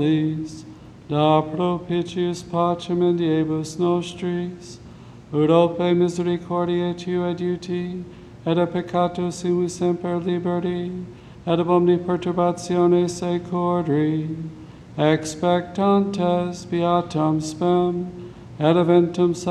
da propitius pacem in diebus nostris, ut ope misericordiae Tui adiuti, et a peccatus imus semper liberi, et ab omni perturbatione securri, expectantes beatam spem, et eventum